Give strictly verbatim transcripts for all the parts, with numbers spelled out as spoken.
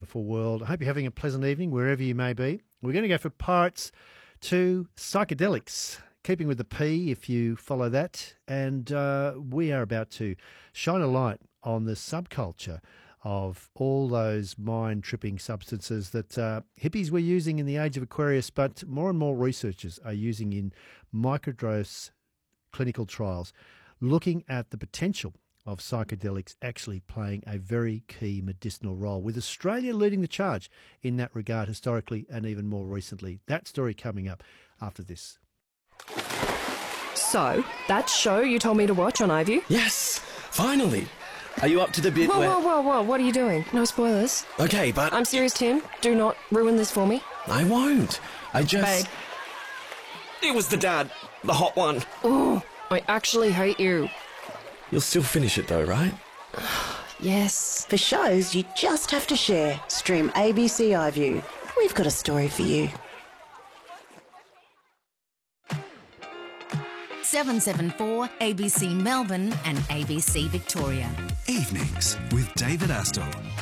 wonderful world. I hope you're having a pleasant evening wherever you may be. We're going to go for pirates to psychedelics, keeping with the P if you follow that. And uh, we are about to shine a light on the subculture of all those mind-tripping substances that uh, hippies were using in the age of Aquarius, but more and more researchers are using in microdose clinical trials, looking at the potential of psychedelics actually playing a very key medicinal role, with Australia leading the charge in that regard historically and even more recently. That story coming up after this. So, that show you told me to watch on iView? Yes, finally. Are you up to the bit whoa, where... Whoa, whoa, whoa, what are you doing? No spoilers. Okay, but... I'm serious, Tim. Do not ruin this for me. I won't. I just... Babe. It was the dad. The hot one. Oh, I actually hate you. You'll still finish it though, right? Yes. For shows you just have to share. Stream A B C iView. We've got a story for you. seven seven four A B C Melbourne and A B C Victoria. Evenings with David Astor.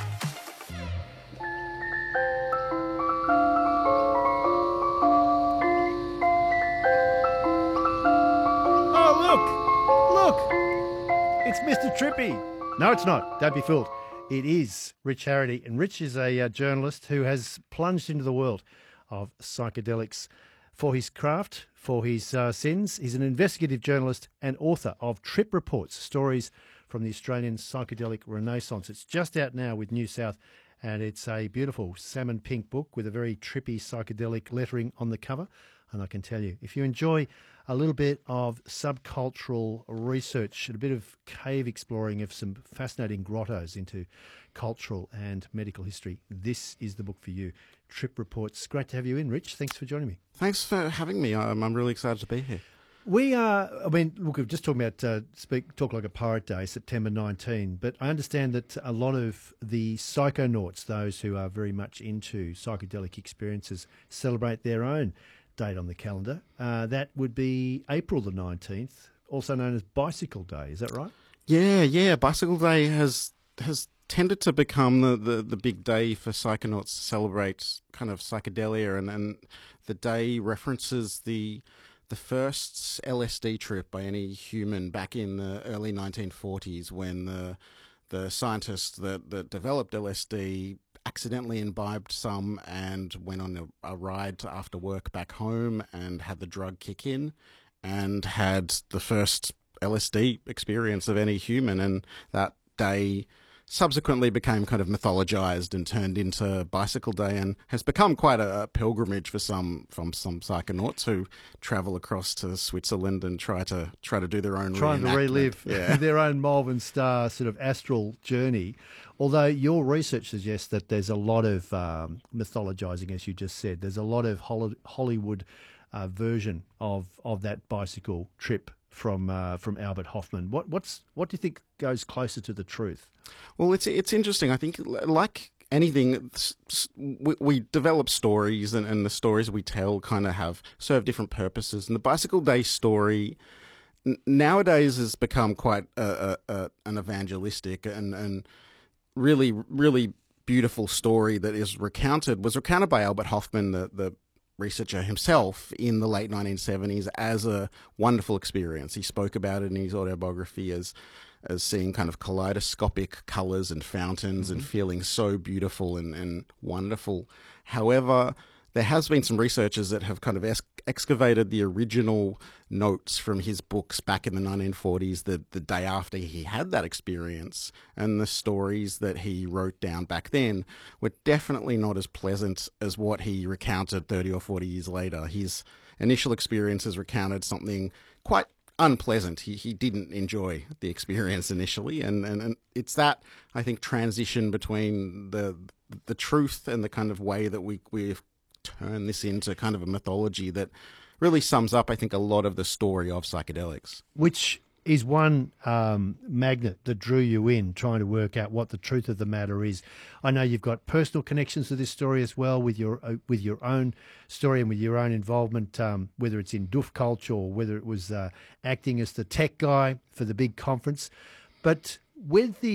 It's Mister Trippy. No, it's not. Don't be fooled. It is Rich Harity. And Rich is a uh, journalist who has plunged into the world of psychedelics for his craft, for his uh, sins. He's an investigative journalist and author of Trip Reports, stories from the Australian psychedelic renaissance. It's just out now with New South, and it's a beautiful salmon pink book with a very trippy psychedelic lettering on the cover. And I can tell you, if you enjoy a little bit of subcultural research and a bit of cave exploring of some fascinating grottos into cultural and medical history, this is the book for you. Trip Reports. Great to have you in, Rich. Thanks for joining me. Thanks for having me. I'm, I'm really excited to be here. We are, I mean, look, we're just talking about uh, Speak Talk Like a Pirate Day, September nineteenth, but I understand that a lot of the psychonauts, those who are very much into psychedelic experiences, celebrate their own date on the calendar. Uh, that would be April the nineteenth, also known as Bicycle Day. Is that right? Yeah, yeah. Bicycle Day has has tended to become the, the, the big day for psychonauts to celebrate kind of psychedelia, and, and the day references the the first L S D trip by any human back in the early nineteen forties, when the the scientists that, that developed L S D accidentally imbibed some and went on a, a ride to after work back home and had the drug kick in and had the first L S D experience of any human. And that day subsequently became kind of mythologized and turned into Bicycle Day, and has become quite a, a pilgrimage for some from some psychonauts who travel across to Switzerland and try to try to do their own trying to relive yeah. their own Malvern Star sort of astral journey. Although your research suggests that there's a lot of um, mythologizing, as you just said. There's a lot of Hollywood uh, version of of that bicycle trip from uh, from Albert Hoffman. What what's what do you think goes closer to the truth? Well, it's it's interesting. I think, like anything, we, we develop stories, and, and the stories we tell kind of have serve different purposes. And the Bicycle Day story n- nowadays has become quite a, a, a, an evangelistic and and really really beautiful story that is recounted was recounted by Albert Hoffman, the the researcher himself, in the late nineteen seventies as a wonderful experience. He spoke about it in his autobiography as as seeing kind of kaleidoscopic colours and fountains, mm-hmm. and feeling so beautiful and, and wonderful. However, there has been some researchers that have kind of ex- excavated the original notes from his books back in the nineteen forties, the, the day after he had that experience, and the stories that he wrote down back then were definitely not as pleasant as what he recounted thirty or forty years later. His initial experiences recounted something quite unpleasant. He he didn't enjoy the experience initially, and, and, and it's that, I think, transition between the the truth and the kind of way that we we've turn this into kind of a mythology that really sums up, I think, a lot of the story of psychedelics. Which is one um, magnet that drew you in, trying to work out what the truth of the matter is. I know you've got personal connections to this story as well, with your uh, with your own story and with your own involvement, um, whether it's in doof culture or whether it was uh, acting as the tech guy for the big conference. But with the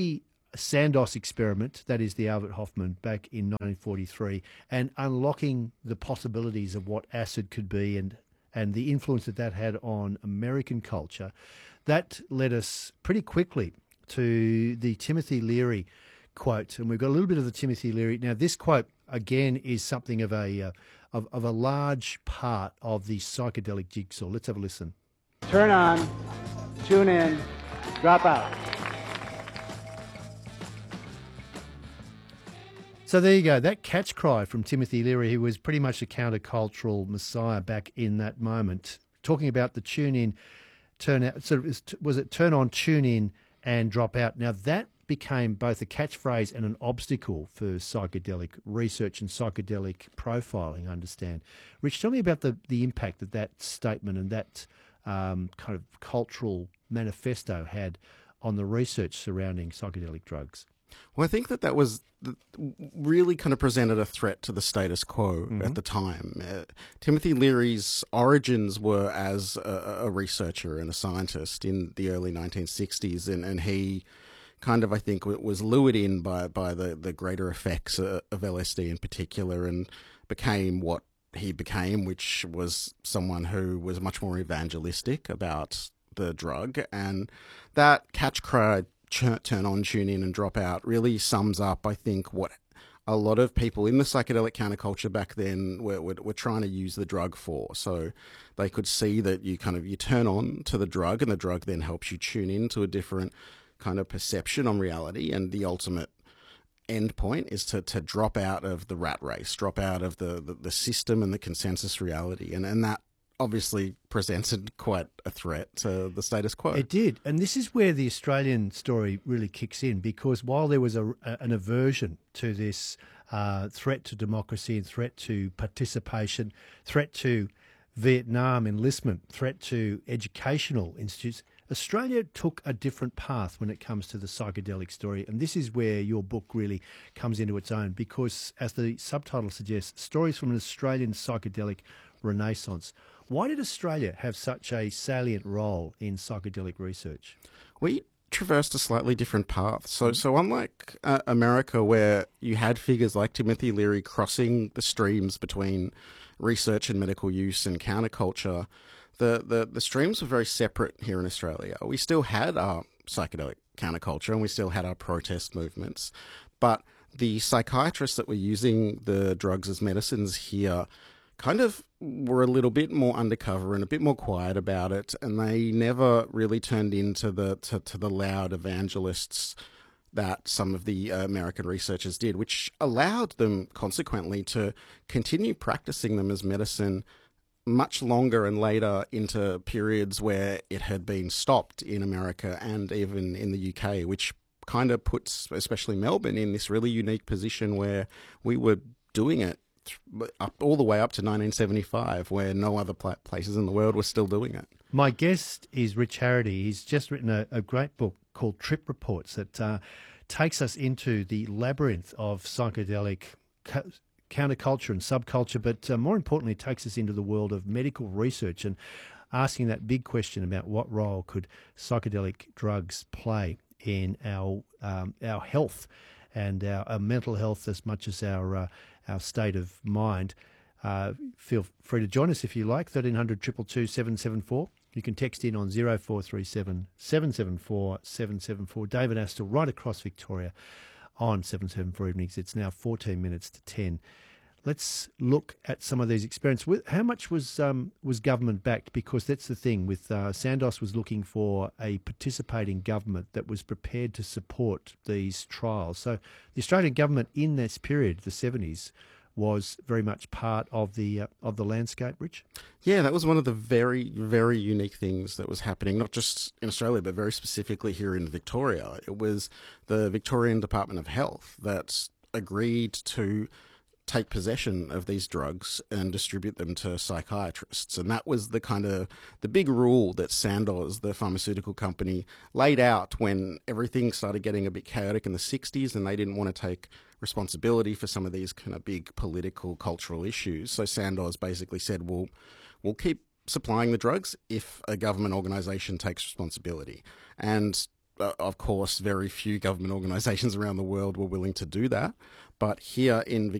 Sandoz experiment, that is the Albert Hofmann, back in nineteen forty-three, and unlocking the possibilities of what acid could be and, and the influence that that had on American culture, that led us pretty quickly to the Timothy Leary quote. And we've got a little bit of the Timothy Leary. Now, this quote, again, is something of a, uh, of, of a large part of the psychedelic jigsaw. Let's have a listen. Turn on, tune in, drop out. So there you go. That catch cry from Timothy Leary, who was pretty much a countercultural messiah back in that moment, talking about the tune in, turn out, sort of, was it turn on, tune in, and drop out. Now that became both a catchphrase and an obstacle for psychedelic research and psychedelic profiling, I understand. Rich, tell me about the, the impact that that statement and that um, kind of cultural manifesto had on the research surrounding psychedelic drugs. Well, I think that that was really kind of presented a threat to the status quo mm-hmm. at the time. Uh, Timothy Leary's origins were as a, a researcher and a scientist in the early nineteen sixties, and, and he kind of, I think, was lured in by, by the, the greater effects uh, of L S D in particular, and became what he became, which was someone who was much more evangelistic about the drug. And that catch cry, turn on, tune in, and drop out, really sums up, I think, what a lot of people in the psychedelic counterculture back then were, were, were trying to use the drug for. So they could see that you kind of, you turn on to the drug, and the drug then helps you tune into a different kind of perception on reality. And the ultimate end point is to, to drop out of the rat race, drop out of the, the, the system and the consensus reality. And, and that obviously presented quite a threat to the status quo. It did. And this is where the Australian story really kicks in, because while there was a, a, an aversion to this uh, threat to democracy and threat to participation, threat to Vietnam enlistment, threat to educational institutes, Australia took a different path when it comes to the psychedelic story. And this is where your book really comes into its own, because as the subtitle suggests, stories from an Australian psychedelic renaissance. Why did Australia have such a salient role in psychedelic research? We traversed a slightly different path. So, so unlike uh, America, where you had figures like Timothy Leary crossing the streams between research and medical use and counterculture, the, the, the streams were very separate here in Australia. We still had our psychedelic counterculture and we still had our protest movements, but the psychiatrists that were using the drugs as medicines here kind of were a little bit more undercover and a bit more quiet about it, and they never really turned into the to, to the loud evangelists that some of the uh, American researchers did, which allowed them consequently to continue practicing them as medicine much longer and later into periods where it had been stopped in America and even in the U K, which kind of puts especially Melbourne in this really unique position where we were doing it up all the way up to nineteen seventy-five, where no other pla- places in the world were still doing it. My guest is Rich Harity. He's just written a, a great book called Trip Reports that uh, takes us into the labyrinth of psychedelic co- counterculture and subculture, but uh, more importantly, takes us into the world of medical research and asking that big question about what role could psychedelic drugs play in our um, our health and our, our mental health as much as our uh, our state of mind. Uh, feel free to join us if you like, thirteen hundred, two two two, seven seven four. You can text in on zero four three seven, seven seven four, seven seven four. David Astle right across Victoria on seven seven four Evenings. It's now fourteen minutes to ten. Let's look at some of these experiences. How much was um, was government backed? Because that's the thing with uh, Sandoz was looking for a participating government that was prepared to support these trials. So the Australian government in this period, the seventies, was very much part of the uh, of the landscape, Rich? Yeah, that was one of the very, very unique things that was happening, not just in Australia, but very specifically here in Victoria. It was the Victorian Department of Health that agreed to take possession of these drugs and distribute them to psychiatrists. And that was the kind of the big rule that Sandoz, the pharmaceutical company, laid out when everything started getting a bit chaotic in the sixties and they didn't want to take responsibility for some of these kind of big political, cultural issues. So Sandoz basically said, well, we'll keep supplying the drugs if a government organisation takes responsibility. And uh, of course, very few government organisations around the world were willing to do that. But here in